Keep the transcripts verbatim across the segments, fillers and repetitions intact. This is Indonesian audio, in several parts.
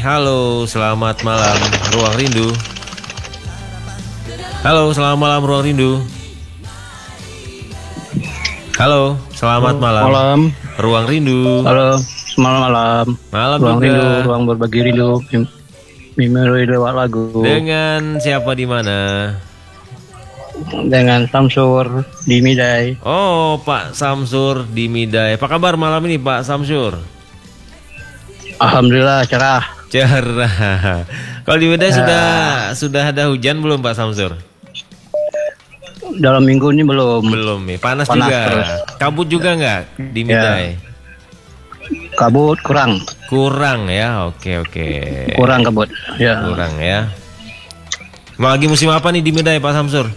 Halo, selamat malam Ruang Rindu. Halo, selamat malam Ruang Rindu. Halo, selamat malam. Malam. Ruang Rindu. Halo, selamat malam. Malam Ruang juga. Rindu, ruang berbagi rindu. Memori lewat lagu. Dengan siapa di mana? Dengan Samsur di Midai. Oh, Pak Samsur di Midai. Apa kabar malam ini, Pak Samsur? Alhamdulillah cerah. Cerah. Kalau di Midai Ya. sudah sudah ada hujan belum, Pak Samsur? Dalam minggu ini belum. Belum nih. Panas, Panas juga. terus. Kabut juga nggak di Midai? Kabut kurang. Kurang ya. Oke oke. Kurang kabut. Ya. Kurang ya. Mau lagi musim apa nih di Midai, Pak Samsur?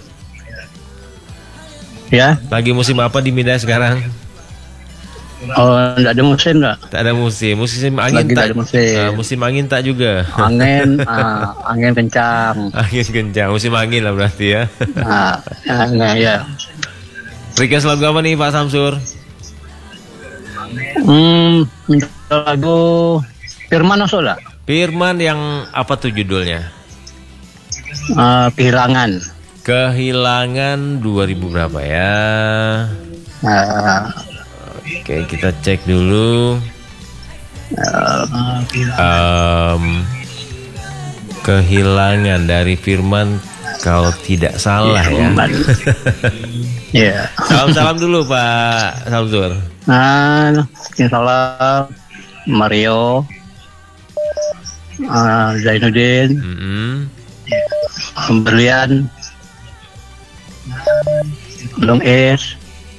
Ya. Lagi musim apa di Midai sekarang? Oh, enggak ada musim enggak? Tak ada musim. Musim angin Lagi tak? tak ada musim. Uh, musim angin tak juga. Angin, ah, angin kencang. Angin kencang. Musim angin lah berarti ya. Nah, nah, ya. Request lagu apa nih, Pak Samsur? Hmm, minta lagu Firman masuk enggak? Firman yang apa tuh judulnya? Ah, kehilangan. Kehilangan dua ribu berapa ya? Ah, Oke, kita cek dulu. ah, Um, kehilangan dari Firman kalau tidak salah ya. Ya. Salam-salam dulu Pak Samsur. Nah, salam Mario, uh, Zainuddin, Mm-hmm. Berlian, Long Es,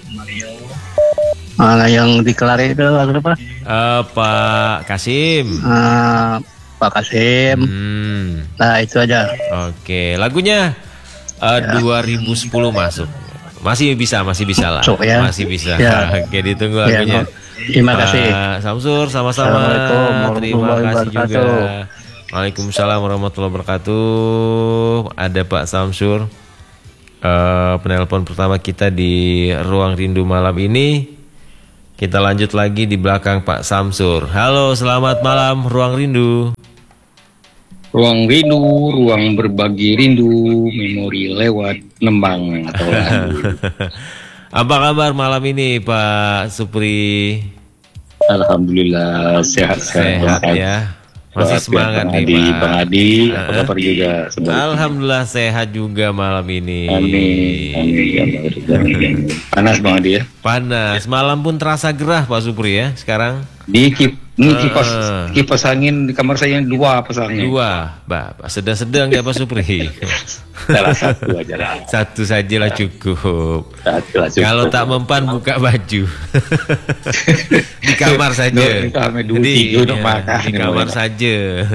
uh, yang dikelari itu apa? Uh, Pak Kasim. Uh, Pak Kasim. Hmm. Nah, itu aja. Oke, lagunya uh, dua ribu sepuluh masuk. Masih bisa, masih bisa lah. Masuk, ya. Masih bisa. Ya. Oke, ditunggu Ya, lagunya. terima kasih. Pak Samsur, sama-sama. Assalamualaikum Terima warahmatullahi kasih juga. wabarakatuh. Waalaikumsalam warahmatullahi wabarakatuh. Ada Pak Samsur, uh, penelpon pertama kita di Ruang Rindu malam ini. Kita lanjut lagi di belakang Pak Samsur. Halo, selamat malam Ruang Rindu. Ruang rindu, ruang berbagi rindu, memori lewat nembang atau lagu. Apa kabar malam ini Pak Supri? Alhamdulillah sehat-sehat. Sehat ya. Masih semangat nih Adi, Pak. Bang Adi, apa kabar juga? Sebaliknya. Alhamdulillah sehat juga malam ini. Amin. Amin. Panas Bang Adi ya. Panas. Malam pun terasa gerah Pak Supri ya sekarang. Di kip, ini kipas Ah. kipas angin di kamar saya yang dua pasangnya. Dua, Pak. Sedang-sedang ya Pak Supri. Salah satu aja lah. Satu sajalah cukup. Satu lah cukup. Kalau tak mempan buka baju. Di kamar saja. Duh, kami dulu Di, tidur, ya, makan. di kamar saja.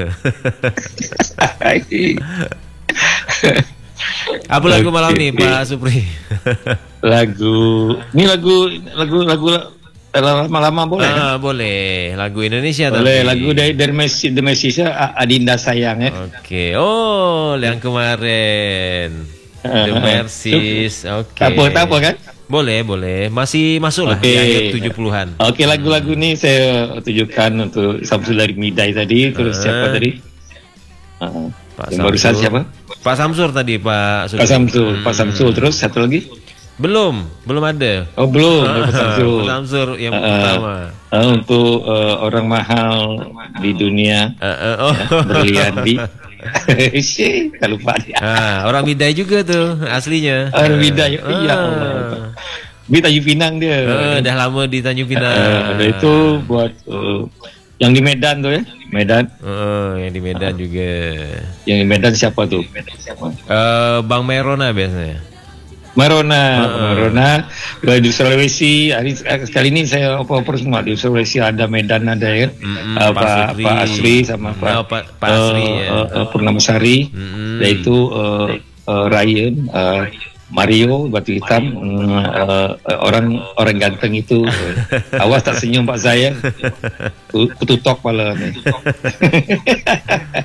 Apa lagu malam nih Pak Supri? Lagu ini lagu lagu lagu lama-lama boleh kan? Ah, boleh. Lagu Indonesia Boleh tapi. lagu dari dari Messi The Messisa Adinda sayang ya. Oke. Oh, yang kemarin. The Mercies. Oke. Tak apa, tak apa kan? Boleh, boleh. Masih masuk lah Oke. di akhir tujuh puluhan. Oke, lagu-lagu ini saya tujukan untuk Samsul dari Midai tadi, terus Ah. siapa tadi? Uh, Pak yang barusan Samsul. siapa? Pak Samsur tadi, Pak Supri. Pak Samsul, Pak Hmm. Samsul, terus satu lagi? Belum, belum ada. Oh belum, Pak Samsul. Pak Samsur yang Ah, ah. pertama. Uh, untuk uh, orang mahal di dunia, Eh, eh, oh. berlian di. Shit, tak lupa dia. Ah, orang Midai juga tuh aslinya. Orang Midai, Ah. iya Allah. Di Tanjung Pinang dia. Eh, dah lama di Tanjung Pinang. Uh, ada itu buat uh, yang di Medan tuh ya, Medan. Oh, yang di Medan juga. Yang di Medan siapa tuh? Eh, Bang Merona biasanya. Marona, Uh-uh. Marona. Kalau di Sulawesi, hari kali ini saya oper-oper semua di Sulawesi ada Medan ada ya. Mm-mm, Uh, Pak Pak Supri. Pak Asri sama Oh, Pak Pak- Pak Asri, uh, ya. uh, uh, Purnamasari, Mm-mm. yaitu uh, uh, Ryan, uh, Mario batu hitam, uh, uh, orang orang ganteng itu. Awas tak senyum Pak saya, kututok pala nih.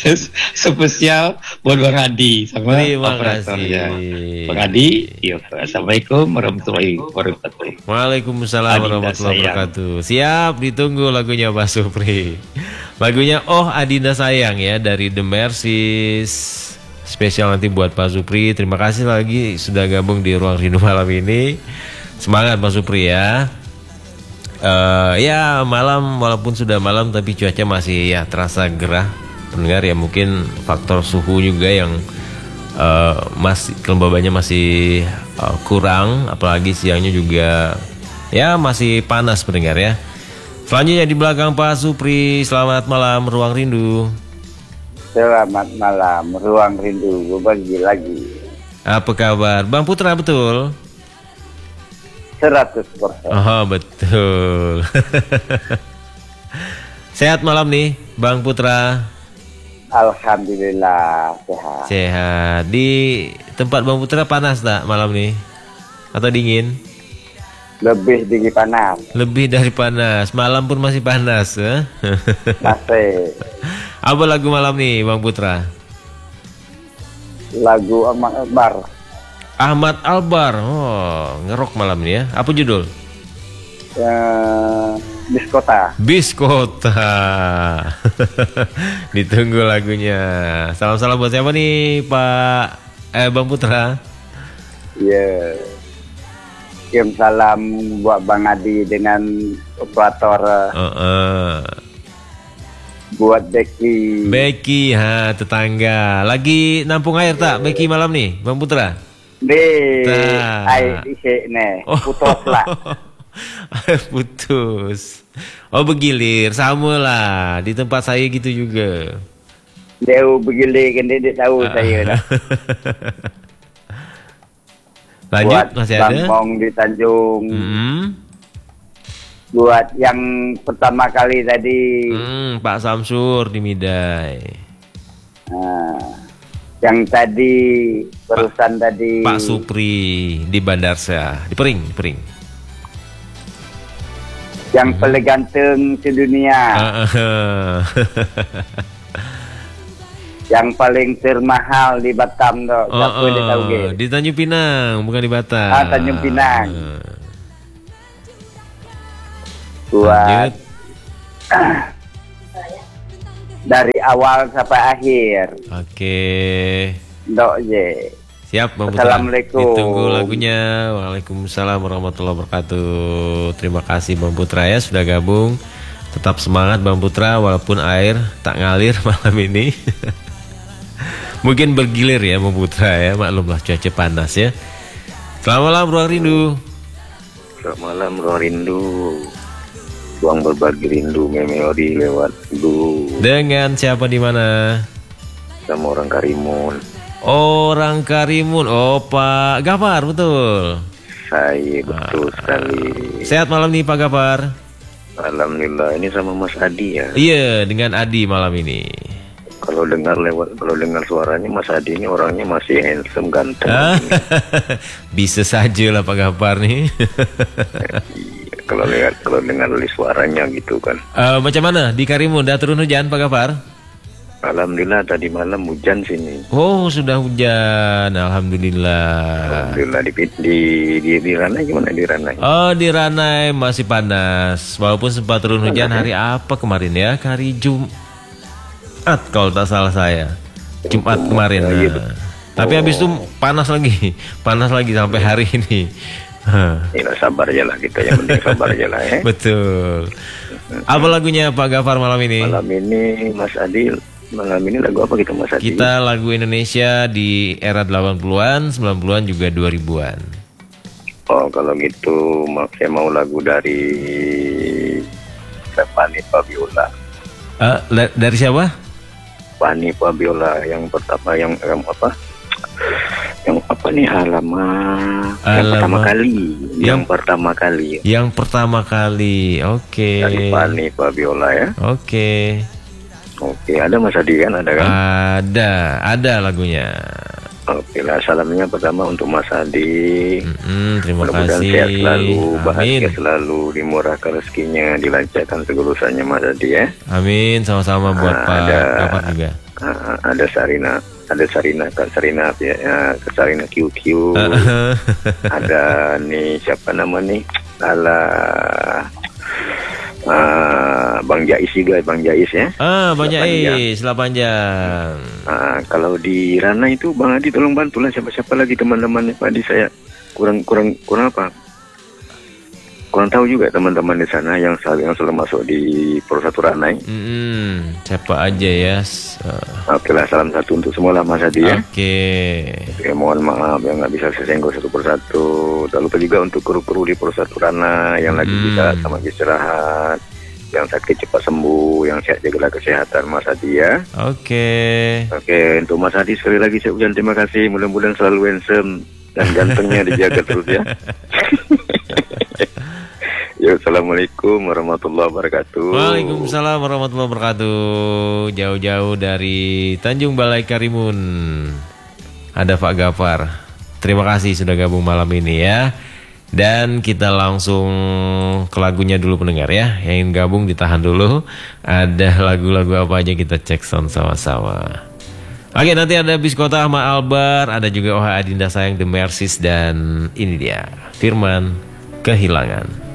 spesial buat Bang Adi sama Terima operatornya. kasih. Bang Adi, ya, Assalamualaikum warahmatullahi wabarakatuh. Waalaikumsalam Adinda warahmatullahi sayang. wabarakatuh. Siap, ditunggu lagunya Pak Supri. Lagunya Oh Adinda Sayang ya dari The Mercies. Spesial nanti buat Pak Supri. Terima kasih lagi sudah gabung di Ruang Rindu malam ini. Semangat Pak Supri ya. Uh, ya malam walaupun sudah malam tapi cuaca masih ya terasa gerah pendengar ya, mungkin faktor suhu juga yang uh, masih kelembabannya masih uh, kurang, apalagi siangnya juga ya masih panas pendengar ya. Selanjutnya di belakang Pak Supri, selamat malam Ruang Rindu. Selamat malam Ruang Rindu, berbagi lagi. Apa kabar Bang Putra, betul? seratus persen. Oh betul. Sehat malam nih Bang Putra. Alhamdulillah sehat. Sehat. Di tempat Bang Putra panas tak malam nih? Atau dingin? Lebih dingin panas. Lebih dari panas. Malam pun masih panas eh? Masih. Apa lagu malam nih Bang Putra? Lagu Ahmad Akbar. Ahmad Albar. Oh, ngerok malam nih ya. Apa judul? Uh, Biskota. Biskota. Ditunggu lagunya. Salam-salam buat siapa nih Pak eh Bang Putra? Ya. Yeah. Kirim salam buat Bang Adi dengan operator. Uh -uh. Buat Becky. Becky, ha, tetangga. Lagi nampung air tak Becky malam nih Bang Putra? Di Nah. air isi nih. Putus lah. Putus. Oh begilir, sama lah. Di tempat saya gitu juga. Dia begilir kan dia, dia tahu saya dah. Lanjut, buat masih Bang ada? Mong di Tanjung. Hmm. Buat yang pertama kali tadi. Hmm, Pak Samsur di Midai. Nah, yang tadi perusahaan tadi. Pak Supri di Bandarsa, di Pering, di Pering. Yang hmm. paling ganteng sedunia. Yang paling termahal di Batam tuh. Oh, Siapa dia tahu ke? di Tanjung Pinang, bukan di Batam. Ah, Tanjung Pinang. Uh. Buat dari awal sampai akhir. Oke. Dok je. Siap Bang Putra. Assalamualaikum. Ditunggu lagunya. Waalaikumsalam warahmatullahi wabarakatuh. Terima kasih Bang Putra ya sudah gabung. Tetap semangat Bang Putra walaupun air tak ngalir malam ini. Mungkin bergilir ya Bang Putra ya, maklumlah cuaca panas ya. Selamat malam Ruang Rindu. Selamat malam Ruang Rindu. Ruang berbagi rindu memori lewat du. Dengan siapa di mana? Sama orang Karimun. Orang Karimun. Oh Pak Gafar, betul. Saya betul Ah. sekali. Sehat malam nih Pak Gafar. Alhamdulillah, ini sama Mas Adi ya. Iya, dengan Adi malam ini. Kalau dengar lewat, kalau dengar suaranya Mas Adi ini orangnya masih handsome, ganteng. Ah, bisa saja lah Pak Gafar nih. Iya, kalau lihat, kalau dengar dari suaranya gitu kan. Eh, macam mana di Karimun? Udah turun hujan Pak Gafar? Alhamdulillah tadi malam hujan sini. Oh sudah hujan, alhamdulillah. Alhamdulillah di di di, di Ranai gimana di Ranai? Oh di Ranai masih panas, walaupun sempat turun hujan hari apa kemarin ya? Hari Jumat kalau tak salah saya, Jumat kemarin. Oh, iya, Nah. Tapi habis itu panas lagi, panas lagi sampai hari ini. Ya sabar aja lah kita, yang penting sabar aja lah ya. Betul. Apa lagunya Pak Gafar malam ini? Malam ini Mas Adil, malam ini lagu apa kita Mas Adil? Kita lagu Indonesia di era delapan puluhan, sembilan puluhan juga dua ribuan. Oh kalau gitu saya mau lagu dari Pani Fabiola. Uh, dari siapa? Pani Fabiola yang pertama yang, yang apa? Yang apa nih halaman? Yang Alamak. pertama kali. Yang, Yang- pertama kali. Yang pertama kali, oke. Dari Pani Fabiola ya. Oke. Oke, ada Mas Adi kan? Ada kan? Ada, ada lagunya. Oke lah, salamnya pertama untuk Mas Adi. Mm-mm, terima Mudah-mudahan kasih. sehat selalu, bahagia Amin. selalu, dimurahkan rezekinya, dilancarkan segala urusannya Mas Adi ya. Amin, sama-sama buat Ah, Pak ada. Gafar juga. Ah, ada Sarina, ada Sarina, Kak Sarina ya, ya Kak Sarina Q Q. Ada nih siapa nama nih? Alah. Ah, Bang Jais juga, Bang Jais ya. Ah, banyak Panjang. eh, setelah panjang. Ah, kalau di Rana itu Bang Adi tolong bantulah siapa-siapa lagi teman-temannya Pak Adi, saya kurang kurang kurang apa? Kurang tahu juga teman-teman di sana yang selalu yang selalu masuk di Persatu Rana. Mm-mm, siapa aja ya? S- uh, Oke lah, salam satu untuk semua lah Mas Adi ya. Oke. Oke, mohon maaf yang nggak bisa saya senggol satu persatu. Tak lupa juga untuk kru-kru di Persatu Rana yang lagi Hmm. bisa sama istirahat, yang sakit cepat sembuh, yang sehat jagalah kesehatan Mas Adi ya. Oke. Oke, untuk Mas Adi sekali lagi saya ucapkan terima kasih. Mudah-mudahan selalu handsome dan gantengnya dijaga terus ya. Ya, Assalamualaikum warahmatullahi wabarakatuh. Waalaikumsalam warahmatullahi wabarakatuh. Jauh-jauh dari Tanjung Balai Karimun. Ada Pak Gafar. Terima kasih sudah gabung malam ini ya. Dan kita langsung ke lagunya dulu pendengar ya. Yang ingin gabung ditahan dulu. Ada lagu-lagu apa aja kita cek sound sama-sama. Oke, nanti ada Biskota sama Albar. Ada juga Oha Adinda Sayang The Mercies. Dan ini dia Firman Kehilangan.